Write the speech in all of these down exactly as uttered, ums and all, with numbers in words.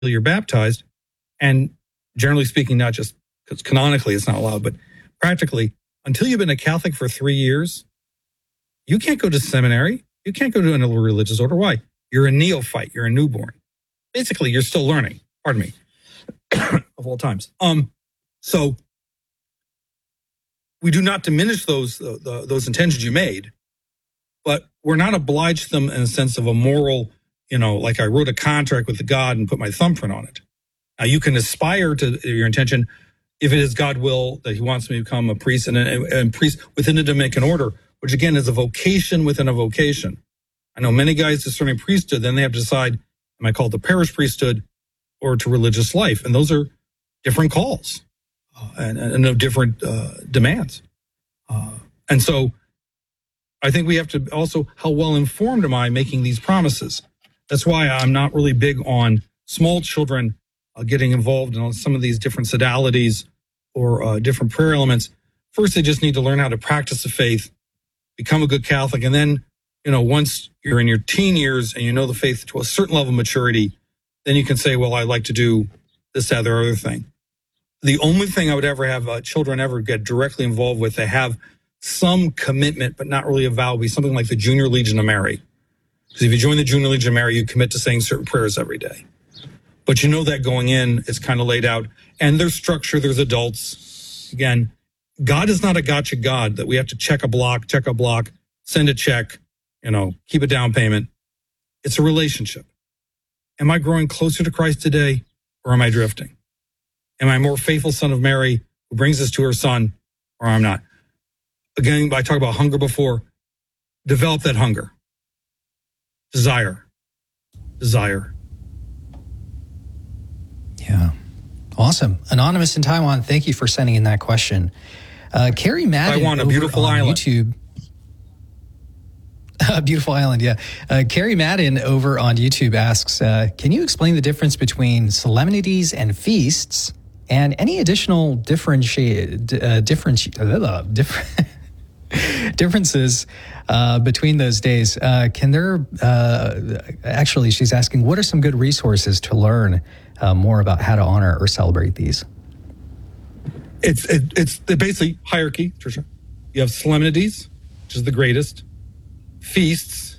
you're baptized. And generally speaking, not just because canonically it's not allowed, but practically, until you've been a Catholic for three years, you can't go to seminary. You can't go to another religious order. Why? You're a neophyte. You're a newborn. Basically, you're still learning. Pardon me. Of all times. Um. So we do not diminish those uh, the, those intentions you made, but we're not obliged to them in a sense of a moral, you know, like I wrote a contract with God and put my thumbprint on it. Now, you can aspire to your intention if it is God will that he wants me to become a priest and a, and priest within the Dominican order, which again is a vocation within a vocation. I know many guys discerning priesthood, then they have to decide, am I called to parish priesthood or to religious life? And those are different calls uh, and, and of different uh, demands. Uh, and so I think we have to also, how well informed am I making these promises? That's why I'm not really big on small children uh, getting involved in some of these different sodalities or uh, different prayer elements. First, they just need to learn how to practice the faith, become a good Catholic, and then, you know, once you're in your teen years and you know the faith to a certain level of maturity, then you can say, well, I like to do this, that, or other thing. The only thing I would ever have uh, children ever get directly involved with, they have some commitment, but not really a vow, would be something like the Junior Legion of Mary. Because if you join the Junior Legion of Mary, you commit to saying certain prayers every day. But you know that going in, it's kind of laid out. And there's structure, there's adults. Again, God is not a gotcha God that we have to check a block, check a block, send a check, you know, keep a down payment. It's a relationship. Am I growing closer to Christ today, or am I drifting? Am I a more faithful son of Mary who brings us to her son, or I'm not? Again, I talked about hunger before. Develop that hunger. Desire. Desire. Yeah. Awesome. Anonymous in Taiwan, thank you for sending in that question. Uh, Carrie Madden. Taiwan, a beautiful on island. YouTube. A beautiful island, yeah. Uh, Carrie Madden over on YouTube asks, uh, can you explain the difference between solemnities and feasts and any additional differentiate, uh, differenti- uh, different differences uh, between those days? Uh, can there, uh, actually, she's asking, what are some good resources to learn uh, more about how to honor or celebrate these? It's it, it's the basically hierarchy, Tricia. You have solemnities, which is the greatest, feasts,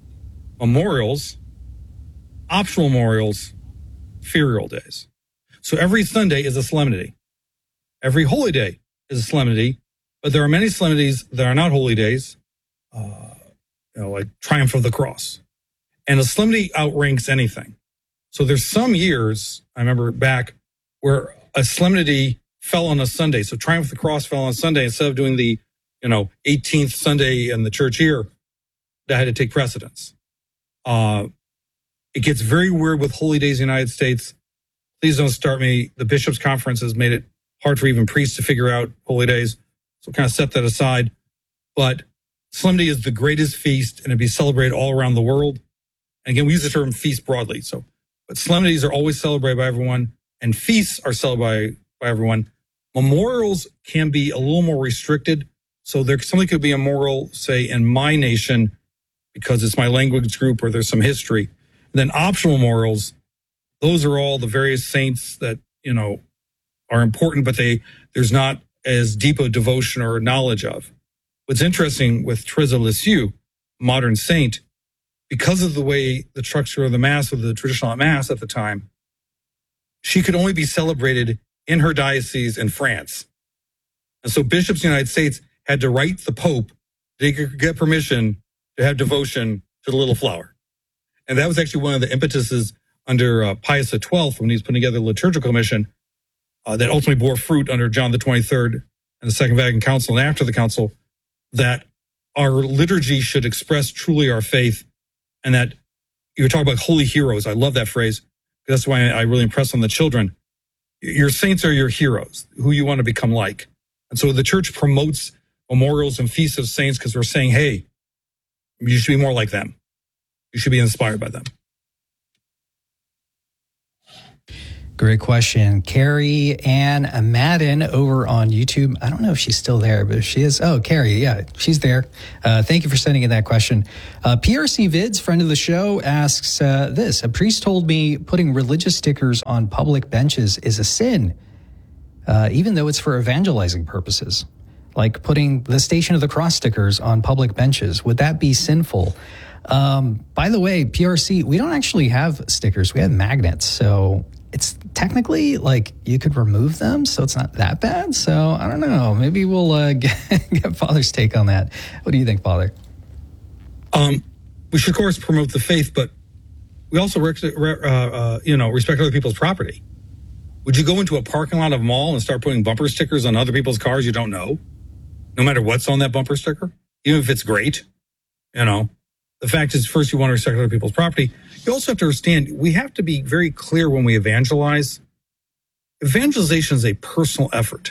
memorials, optional memorials, ferial days. So every Sunday is a solemnity. Every holy day is a solemnity, but there are many solemnities that are not holy days, uh, you know, like Triumph of the Cross. And a solemnity outranks anything. So there's some years, I remember back, where a solemnity fell on a Sunday. So Triumph of the Cross fell on a Sunday instead of doing the, you know, eighteenth Sunday in the church year. That had to take precedence. Uh, it gets very weird with holy days in the United States. Please don't start me. The Bishops' Conference has made it hard for even priests to figure out holy days. So kind of set that aside. But solemnity is the greatest feast, and it'd be celebrated all around the world. And again, we use the term feast broadly. So, but solemnities are always celebrated by everyone, and feasts are celebrated by everyone. Memorials can be a little more restricted. So there something could be a memorial, say, in my nation, because it's my language group or there's some history. And then optional memorials, those are all the various saints that, you know, are important, but they there's not as deep a devotion or knowledge of. What's interesting with Teresa of Lisieux, modern saint, because of the way the structure of the Mass or the traditional Mass at the time, she could only be celebrated in her diocese in France. And so bishops in the United States had to write the Pope, they could get permission to have devotion to the little flower. And that was actually one of the impetuses under uh, Pius the twelfth when he was putting together the liturgical commission uh, that ultimately bore fruit under John the twenty-third and the Second Vatican Council and after the council, that our liturgy should express truly our faith, and that you're talking about holy heroes. I love that phrase. That's why I really impress on the children. Your saints are your heroes, who you want to become like. And so the church promotes memorials and feasts of saints because we're saying, hey, you should be more like them. You should be inspired by them. Great question. Carrie Ann Madden over on YouTube. I don't know if she's still there, but if she is, oh, Carrie, yeah, she's there. Uh, thank you for sending in that question. Uh, P R C Vids, friend of the show, asks uh, this. A priest told me putting religious stickers on public benches is a sin, uh, even though it's for evangelizing purposes. Like putting the Station of the Cross stickers on public benches. Would that be sinful? Um, by the way, P R C, we don't actually have stickers. We have magnets. So it's technically like you could remove them, so it's not that bad. So I don't know. Maybe we'll uh, get, get Father's take on that. What do you think, Father? Um, we should, of course, promote the faith, but we also, uh, uh, you know, respect other people's property. Would you go into a parking lot of a mall and start putting bumper stickers on other people's cars you don't know, no matter what's on that bumper sticker, even if it's great? You know, the fact is, first, you want to respect other people's property. You also have to understand, we have to be very clear when we evangelize. Evangelization is a personal effort.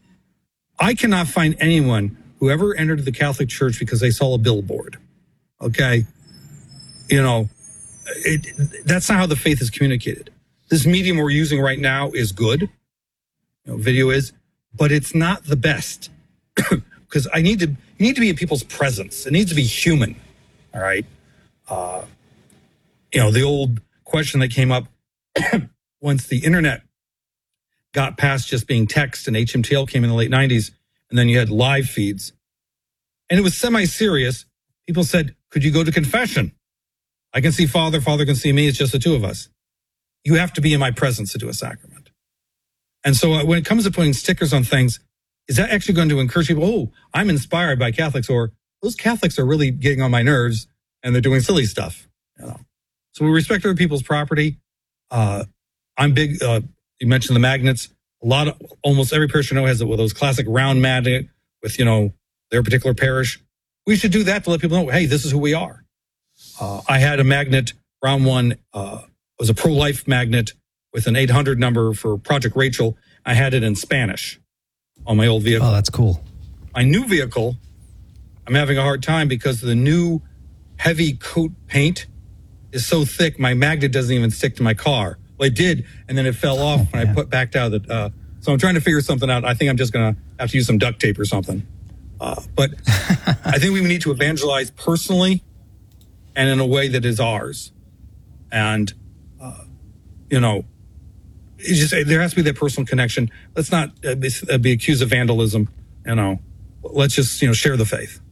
I cannot find anyone who ever entered the Catholic Church because they saw a billboard. Okay? You know, it, that's not how the faith is communicated. This medium we're using right now is good. You know, video is, but it's not the best. Because I need to, you need to be in people's presence. It needs to be human. All right? Uh, you know, the old question that came up once the internet got past just being text and H M T L came in the late nineties, and then you had live feeds. And it was semi-serious. People said, could you go to confession? I can see Father, Father can see me, it's just the two of us. You have to be in my presence to do a sacrament. And so uh, when it comes to putting stickers on things, is that actually going to encourage people, oh, I'm inspired by Catholics, or those Catholics are really getting on my nerves and they're doing silly stuff? You know? So we respect other people's property. Uh, I'm big, uh, you mentioned the magnets. A lot of, almost every parish I know has it with those classic round magnet with, you know, their particular parish. We should do that to let people know, hey, this is who we are. Uh, I had a magnet, round one, uh, was a pro-life magnet with an eight hundred number for Project Rachel. I had it in Spanish on my old vehicle. Oh, that's cool. My new vehicle, I'm having a hard time because the new heavy coat paint is so thick, my magnet doesn't even stick to my car. Well, it did, and then it fell off oh, when yeah. I put backed out of it. Uh, so I'm trying to figure something out. I think I'm just going to have to use some duct tape or something. Uh, but I think we need to evangelize personally and in a way that is ours. And, uh, you know, it's just, there has to be that personal connection. Let's not uh, be, uh, be accused of vandalism. You know, let's just, you know, share the faith.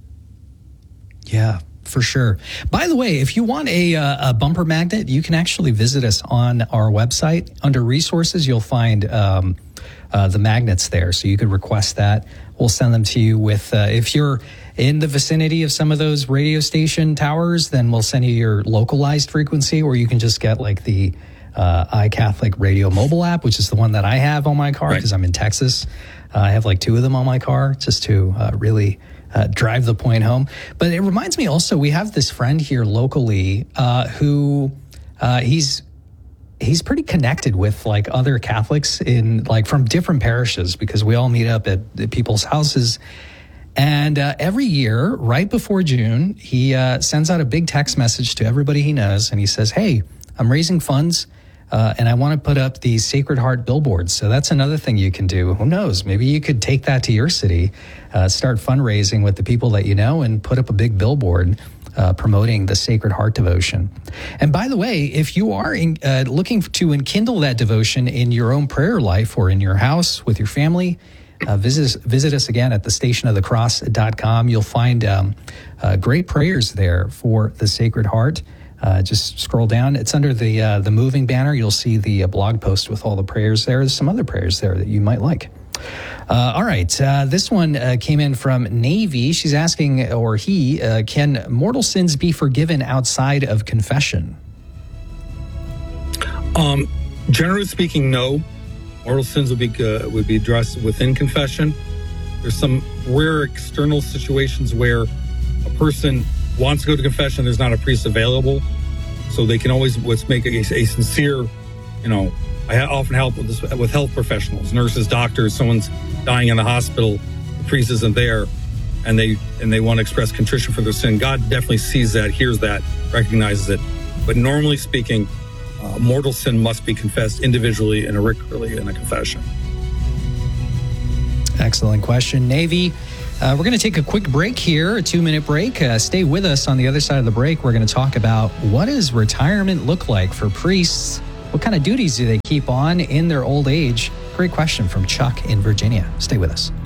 Yeah, for sure. By the way, if you want a, uh, a bumper magnet, you can actually visit us on our website. Under resources, you'll find um, uh, the magnets there. So you could request that. We'll send them to you with, uh, if you're in the vicinity of some of those radio station towers, then we'll send you your localized frequency, or you can just get like the uh, iCatholic radio mobile app, which is the one that I have on my car because right. I'm in Texas. Uh, I have like two of them on my car just to uh, really uh, drive the point home. But it reminds me also, we have this friend here locally uh, who uh, he's he's pretty connected with like other Catholics in like from different parishes, because we all meet up at, at people's houses. And uh, every year, right before June, he uh, sends out a big text message to everybody he knows. And he says, hey, I'm raising funds uh, and I want to put up these Sacred Heart billboards. So that's another thing you can do. Who knows? Maybe you could take that to your city, uh, start fundraising with the people that you know, and put up a big billboard uh, promoting the Sacred Heart devotion. And by the way, if you are in, uh, looking to enkindle that devotion in your own prayer life or in your house with your family, Uh, visit, visit us again at the station of the cross dot com. You'll find um, uh, great prayers there for the Sacred Heart. Uh, just scroll down. It's under the uh, the moving banner. You'll see the uh, blog post with all the prayers there. There's some other prayers there that you might like. Uh, all right. Uh, this one uh, came in from Navy. She's asking, or he, uh, can mortal sins be forgiven outside of confession? Um, generally speaking, no. Mortal sins would be uh, would be addressed within confession. There's some rare external situations where a person wants to go to confession. There's not a priest available, so they can always let's make a, a sincere. You know, I often help with this with health professionals, nurses, doctors. Someone's dying in the hospital, the priest isn't there, and they and they want to express contrition for their sin. God definitely sees that, hears that, recognizes it. But normally speaking, Uh, mortal sin must be confessed individually and auricularly in a confession. Excellent question, Navy. Uh, we're going to take a quick break here, a two-minute break. Uh, stay with us. On the other side of the break, we're going to talk about what does retirement look like for priests? What kind of duties do they keep on in their old age? Great question from Chuck in Virginia. Stay with us.